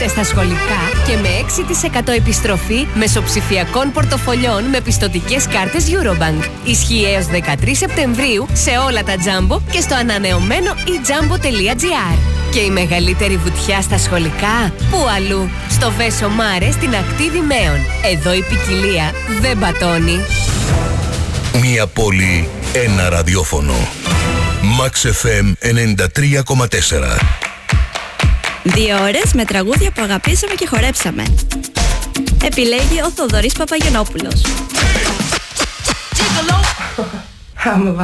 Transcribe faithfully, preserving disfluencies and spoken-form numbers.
Δώστε στα σχολικά και με έξι τοις εκατό επιστροφή μεσοψηφιακών πορτοφολιών με πιστωτικές κάρτες Eurobank. Ισχύει έως δεκατρείς Σεπτεμβρίου σε όλα τα Jumbo και στο ανανεωμένο e jumbo τελεία gr. Και η μεγαλύτερη βουτιά στα σχολικά, πού αλλού? Στο Βέσο Μάρε στην ακτή Δημαίων. Εδώ η ποικιλία δεν πατώνει. Μία πόλη, ένα ραδιόφωνο. Max εφ εμ ενενήντα τρία κόμμα τέσσερα. Δύο ώρες με τραγούδια που αγαπήσαμε και χορέψαμε. Επιλέγει ο Θοδωρής Παπαγενόπουλος.